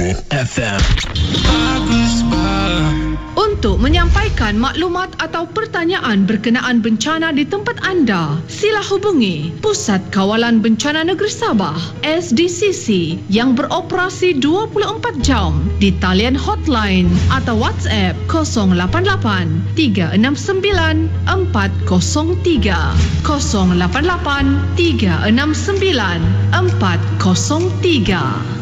Cool FM. Untuk menyampaikan maklumat atau pertanyaan berkenaan bencana di tempat anda, sila hubungi Pusat Kawalan Bencana Negeri Sabah SDCC yang beroperasi 24 jam di talian hotline atau WhatsApp 088 369 403 088 369 403.